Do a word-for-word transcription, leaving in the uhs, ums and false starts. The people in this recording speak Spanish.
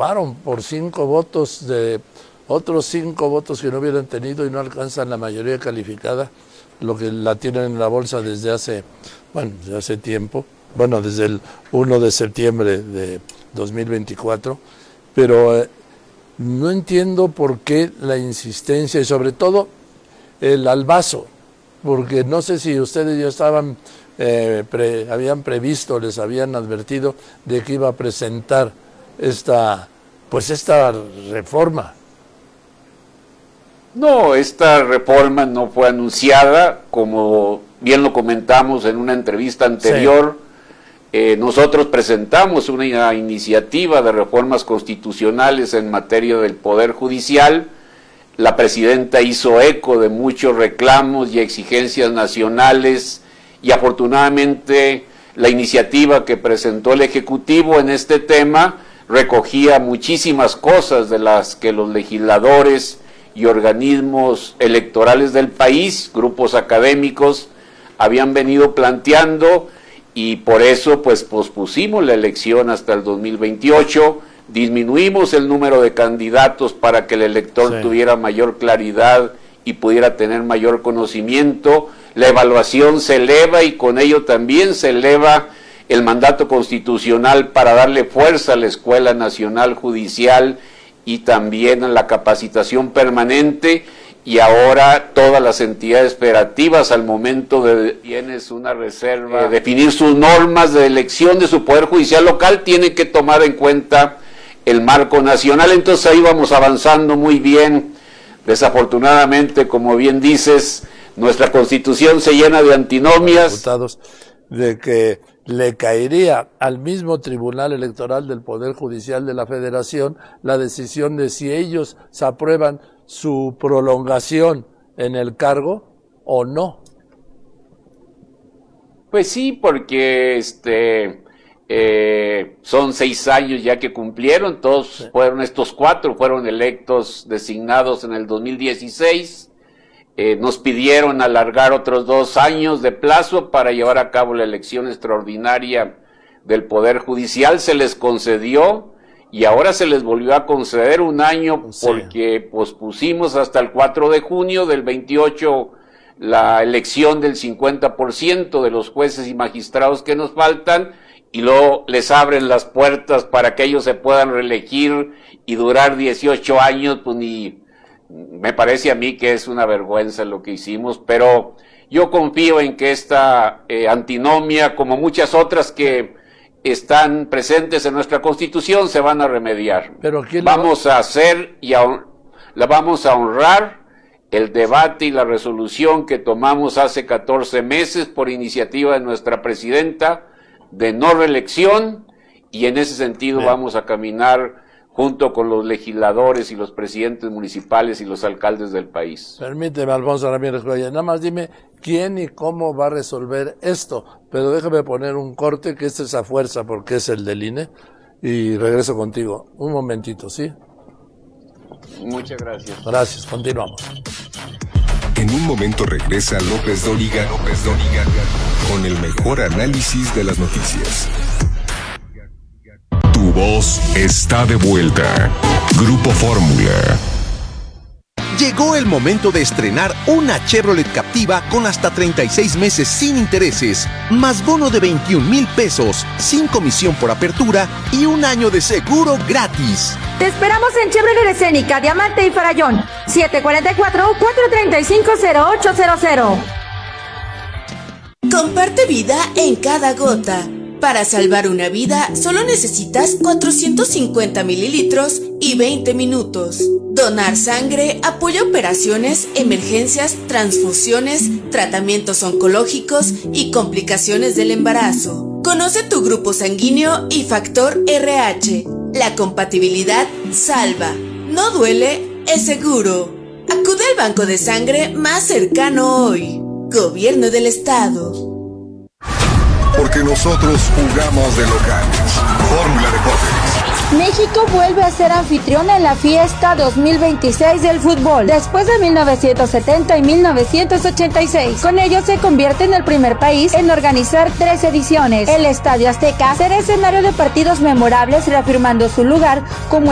aprobaron por cinco votos de otros cinco votos que no hubieran tenido y no alcanzan la mayoría calificada, lo que la tienen en la bolsa desde hace, bueno, desde hace tiempo, bueno, desde el primero de septiembre de dos mil veinticuatro, pero eh, no entiendo por qué la insistencia y sobre todo el albazo, porque no sé si ustedes ya estaban, eh, pre, habían previsto, les habían advertido de que iba a presentar esta, pues esta reforma. No, esta reforma no fue anunciada, como bien lo comentamos en una entrevista anterior. Sí. Eh, nosotros presentamos una iniciativa de reformas constitucionales en materia del Poder Judicial. La presidenta hizo eco de muchos reclamos y exigencias nacionales y afortunadamente la iniciativa que presentó el Ejecutivo en este tema recogía muchísimas cosas de las que los legisladores y organismos electorales del país, grupos académicos, habían venido planteando, y por eso pues pospusimos la elección hasta el dos mil veintiocho, disminuimos el número de candidatos para que el elector sí. tuviera mayor claridad y pudiera tener mayor conocimiento, la evaluación se eleva y con ello también se eleva el mandato constitucional para darle fuerza a la Escuela Nacional Judicial y también a la capacitación permanente. Y ahora todas las entidades federativas al momento de tienes una reserva, de definir sus normas de elección de su Poder Judicial local, tienen que tomar en cuenta el marco nacional. Entonces ahí vamos avanzando muy bien. Desafortunadamente, como bien dices, nuestra Constitución se llena de antinomias. Diputados, de que le caería al mismo Tribunal Electoral del Poder Judicial de la Federación la decisión de si ellos se aprueban su prolongación en el cargo o no. Pues sí, porque este eh, son seis años ya que cumplieron, todos sí. fueron estos cuatro, fueron electos designados en el dos mil dieciséis, eh, nos pidieron alargar otros dos años de plazo para llevar a cabo la elección extraordinaria del Poder Judicial, se les concedió. Y ahora se les volvió a conceder un año porque pospusimos hasta el cuatro de junio del veintiocho la elección del cincuenta por ciento de los jueces y magistrados que nos faltan, y luego les abren las puertas para que ellos se puedan reelegir y durar dieciocho años, pues ni, me parece a mí que es una vergüenza lo que hicimos, pero yo confío en que esta eh, antinomia, como muchas otras que están presentes en nuestra Constitución, se van a remediar. Pero ¿quién vamos a hacer y a, la vamos a honrar el debate y la resolución que tomamos hace catorce meses por iniciativa de nuestra presidenta de no reelección, y en ese sentido Bien. vamos a caminar junto con los legisladores y los presidentes municipales y los alcaldes del país. Permíteme, Alfonso Ramírez Cuellar, nada más dime quién y cómo va a resolver esto, pero déjame poner un corte, que este es a fuerza porque es el del I N E, y regreso contigo. Un momentito, ¿sí? Muchas gracias. Gracias, continuamos. En un momento regresa López Dóriga, López Dóriga, con el mejor análisis de las noticias. Tu voz está de vuelta. Grupo Fórmula. Llegó el momento de estrenar una Chevrolet Captiva con hasta treinta y seis meses sin intereses, más bono de veintiún mil pesos, sin comisión por apertura y un año de seguro gratis. Te esperamos en Chevrolet Escénica, Diamante y Farallón, siete cuatro cuatro, cuatro tres cinco, cero ocho cero cero. Comparte vida en cada gota. Para salvar una vida, solo necesitas cuatrocientos cincuenta mililitros y veinte minutos. Donar sangre apoya operaciones, emergencias, transfusiones, tratamientos oncológicos y complicaciones del embarazo. Conoce tu grupo sanguíneo y factor R H. La compatibilidad salva. No duele, es seguro. Acude al banco de sangre más cercano hoy. Gobierno del Estado. Porque nosotros jugamos de locales. Fórmula Deportes. México vuelve a ser anfitrión en la fiesta dos mil veintiséis del fútbol, después de mil novecientos setenta y mil novecientos ochenta y seis. Con ello se convierte en el primer país en organizar tres ediciones. El Estadio Azteca será escenario de partidos memorables, reafirmando su lugar como